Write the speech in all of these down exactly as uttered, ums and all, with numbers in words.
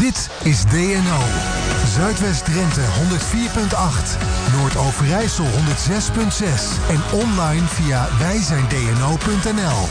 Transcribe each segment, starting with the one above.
Dit is D N O. Zuidwest-Drenthe honderd vier komma acht. Noord-Overijssel honderd zes komma zes. En online via wij zijn d n o punt n l.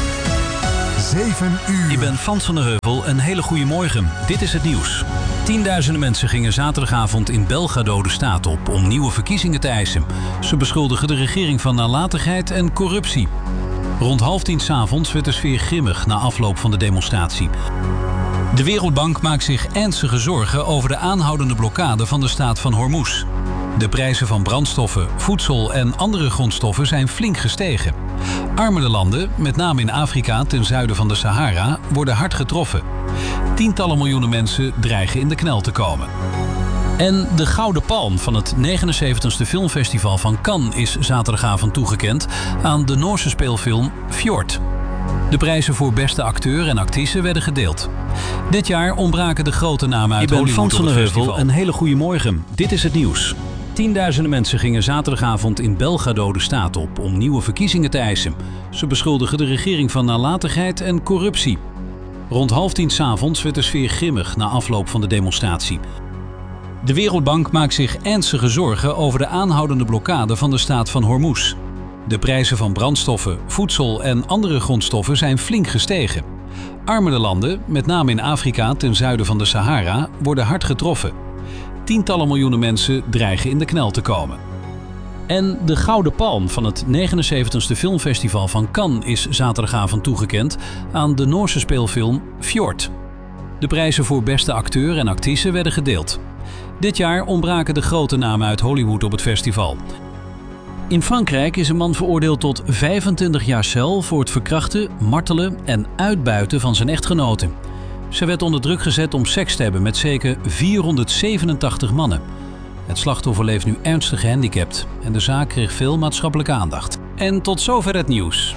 zeven uur. Ik ben Frans van der Heuvel. Een hele goede morgen. Dit is het nieuws. Tienduizenden mensen gingen zaterdagavond in Belgrado de straat op om nieuwe verkiezingen te eisen. Ze beschuldigen de regering van nalatigheid en corruptie. Rond half tien 's avonds werd de sfeer grimmig na afloop van de demonstratie. De Wereldbank maakt zich ernstige zorgen over de aanhoudende blokkade van de staat van Hormuz. De prijzen van brandstoffen, voedsel en andere grondstoffen zijn flink gestegen. Armere landen, met name in Afrika ten zuiden van de Sahara, worden hard getroffen. Tientallen miljoenen mensen dreigen in de knel te komen. En de Gouden Palm van het negenenzeventigste filmfestival van Cannes is zaterdagavond toegekend aan de Noorse speelfilm Fjord. De prijzen voor beste acteur en actrice werden gedeeld. Dit jaar ontbraken de grote namen uit Hollywood. Ik ben Frans van der Heuvel. Een hele goede morgen. Dit is het nieuws. Tienduizenden mensen gingen zaterdagavond in Belgrado de straat op om nieuwe verkiezingen te eisen. Ze beschuldigen de regering van nalatigheid en corruptie. Rond half tien 's avonds werd de sfeer grimmig na afloop van de demonstratie. De Wereldbank maakt zich ernstige zorgen over de aanhoudende blokkade van de staat van Hormuz. De prijzen van brandstoffen, voedsel en andere grondstoffen zijn flink gestegen. Armere landen, met name in Afrika ten zuiden van de Sahara, worden hard getroffen. Tientallen miljoenen mensen dreigen in de knel te komen. En de Gouden Palm van het negenenzeventigste filmfestival van Cannes is zaterdagavond toegekend aan de Noorse speelfilm Fjord. De prijzen voor beste acteur en actrice werden gedeeld. Dit jaar ontbraken de grote namen uit Hollywood op het festival. In Frankrijk is een man veroordeeld tot vijfentwintig jaar cel voor het verkrachten, martelen en uitbuiten van zijn echtgenote. Ze werd onder druk gezet om seks te hebben met zeker vierhonderdzevenentachtig mannen. Het slachtoffer leeft nu ernstig gehandicapt en de zaak kreeg veel maatschappelijke aandacht. En tot zover het nieuws.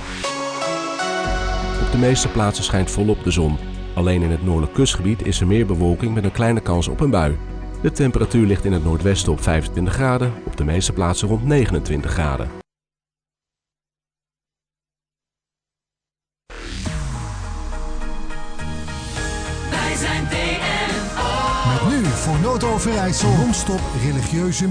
Op de meeste plaatsen schijnt volop de zon. Alleen in het noordelijk kustgebied is er meer bewolking met een kleine kans op een bui. De temperatuur ligt in het noordwesten op vijfentwintig graden, op de meeste plaatsen rond negenentwintig graden. Wij zijn D N O. Met nu voor Noord-Overijssel non-stop religieuze